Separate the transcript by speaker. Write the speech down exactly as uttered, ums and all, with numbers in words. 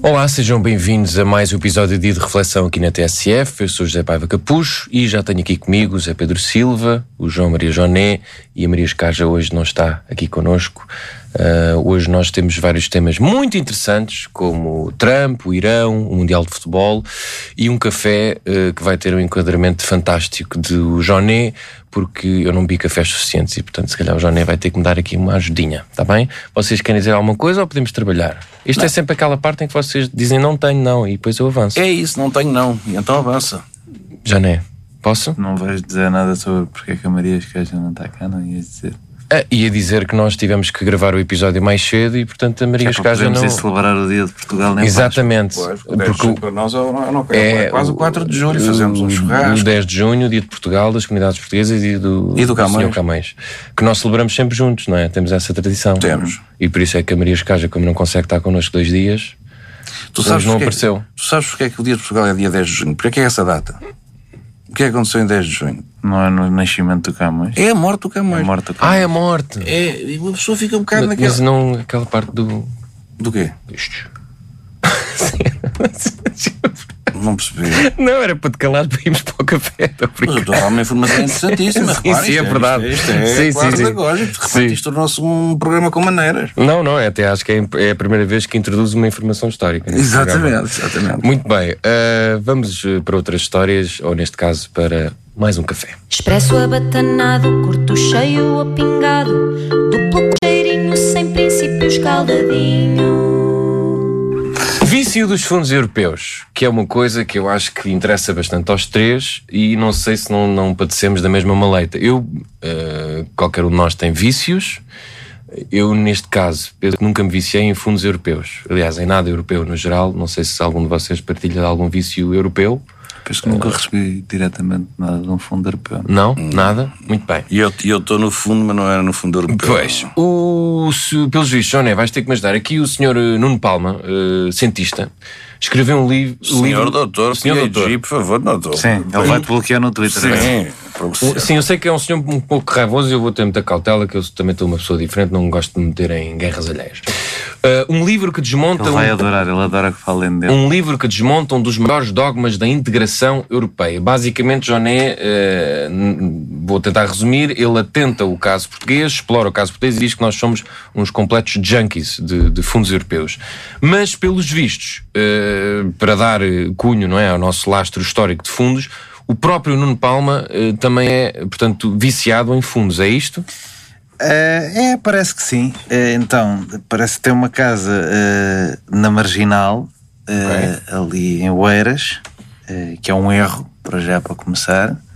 Speaker 1: Olá, sejam bem-vindos a mais um episódio de Dia de Reflexão aqui na T S F. Eu sou José Paiva Capucho e já tenho aqui comigo o Zé Pedro Silva, o João Maria Joné e a Maria Escaja hoje não está aqui connosco. Uh, hoje nós temos vários temas muito interessantes, como o Trump, o Irão, o Mundial de Futebol e um café uh, que vai ter um enquadramento fantástico do Joné, porque eu não bebi cafés suficientes e, portanto, se calhar o Joné vai ter que me dar aqui uma ajudinha, está bem? Vocês querem dizer alguma coisa ou podemos trabalhar? Isto não. É sempre aquela parte em que vocês dizem não tenho, não, e depois eu avanço.
Speaker 2: É isso, não tenho, não, e então avança.
Speaker 1: Joné, posso?
Speaker 3: Não vais dizer nada sobre porque é que a Maria Escaja não está cá, não ias dizer?
Speaker 1: Ah, ia dizer que nós tivemos que gravar o episódio mais cedo e, portanto, a Maria Escaja não...
Speaker 3: Podemos celebrar o dia de Portugal, nem
Speaker 1: Exatamente.
Speaker 2: Pois, porque para nós não, não é, é quase o quatro de julho, fazemos um churrasco.
Speaker 1: O dez de junho, dia de Portugal, das comunidades portuguesas e do,
Speaker 2: e do,
Speaker 1: do senhor Camões. Que nós celebramos sempre juntos, não é? Temos essa tradição.
Speaker 2: Temos.
Speaker 1: E por isso é que a Maria Escaja, como não consegue estar connosco dois dias,
Speaker 2: tu sabes não
Speaker 1: apareceu.
Speaker 2: É que, tu sabes porque é que o dia de Portugal é dia dez de junho? Porque é que é essa data? O que é que aconteceu em dez de junho?
Speaker 3: Não é no nascimento do Camões?
Speaker 2: É a morte do Camões.
Speaker 3: É a morte do Camões.
Speaker 1: Ah, é a morte.
Speaker 2: É, e uma pessoa fica um bocado
Speaker 1: mas,
Speaker 2: naquela...
Speaker 1: Mas não aquela parte do...
Speaker 2: Do quê?
Speaker 1: Isto.
Speaker 2: Não percebi.
Speaker 1: Não, era para te calar para irmos para o café.
Speaker 2: Mas eu estou a dar uma informação interessantíssima.
Speaker 1: Sim, sim, é verdade.
Speaker 2: Isto é,
Speaker 1: sim,
Speaker 2: isto é
Speaker 1: sim,
Speaker 2: pedagógico. De repente isto tornou-se um programa com maneiras.
Speaker 1: Não, não, até acho que é, é a primeira vez que introduz uma informação histórica.
Speaker 2: Exatamente, exatamente.
Speaker 1: Muito bem, uh, vamos para outras histórias, ou neste caso para mais um café.
Speaker 4: Expresso abatanado, curto cheio ou pingado, duplo cheirinho sem princípios caldadinho.
Speaker 1: Vício dos fundos europeus, que é uma coisa que eu acho que interessa bastante aos três e não sei se não, não padecemos da mesma maleita. Eu, uh, qualquer um de nós tem vícios. Eu, neste caso, penso que nunca me viciei em fundos europeus. Aliás, em nada europeu no geral. Não sei se algum de vocês partilha de algum vício europeu.
Speaker 3: Penso que nunca uh, recebi diretamente nada de um fundo europeu.
Speaker 1: Não? Hum. Nada? Muito bem.
Speaker 2: E eu estou no fundo, mas não era no fundo europeu.
Speaker 1: Pois, o, se, pelos vistos, Joné, vais ter que me ajudar. Aqui o senhor Nuno Palma, uh, cientista, escreveu um livro...
Speaker 2: Senhor
Speaker 1: livro,
Speaker 2: doutor,
Speaker 1: senhor doutor,
Speaker 2: por favor, doutor.
Speaker 3: Sim, ele vai-te bloquear no Twitter.
Speaker 2: Sim,
Speaker 1: o, sim, eu sei que é um senhor um pouco raivoso e eu vou ter muita cautela, que eu também estou uma pessoa diferente, não gosto de me meter em guerras alheias. Uh, um livro que desmonta...
Speaker 3: Ele vai
Speaker 1: um,
Speaker 3: adorar, ele adora que falem dele.
Speaker 1: Um livro que desmonta um dos maiores dogmas da integração europeia. Basicamente, Joné, uh, vou tentar resumir, ele atenta o caso português, explora o caso português e diz que nós somos uns completos junkies de, de fundos europeus. Mas, pelos vistos, uh, para dar cunho, não é, ao nosso lastro histórico de fundos, o próprio Nuno Palma uh, também é, portanto, viciado em fundos. É isto?
Speaker 3: Uh, é, parece que sim. Uh, então, parece que tem uma casa uh, na Marginal, uh, okay. ali em Oeiras, uh, que é um erro, para já, para começar.